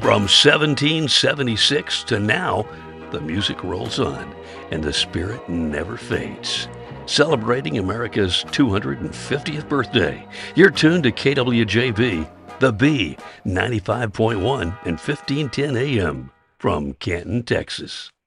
From 1776 to now, the music rolls on and the spirit never fades. Celebrating America's 250th birthday, you're tuned to KWJB, The B, 95.1 and 1510 AM from Canton, Texas.